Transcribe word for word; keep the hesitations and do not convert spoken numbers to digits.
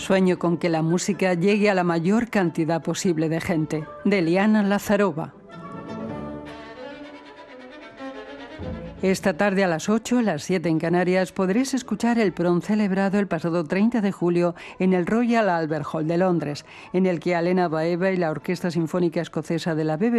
Sueño con que la música llegue a la mayor cantidad posible de gente, de Liana Lazarova. Esta tarde a las ocho, las siete en Canarias, podréis escuchar el prom celebrado el pasado treinta de julio en el Royal Albert Hall de Londres, en el que Alena Baeva y la Orquesta Sinfónica Escocesa de la B B